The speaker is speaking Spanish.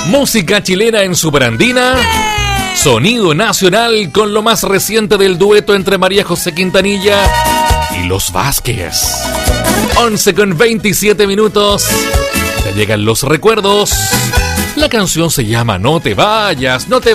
Música chilena en Superandina. Sonido nacional con lo más reciente del dueto entre María José Quintanilla y Los Vázquez. 11:27. Te llegan los recuerdos. La canción se llama No te vayas, no te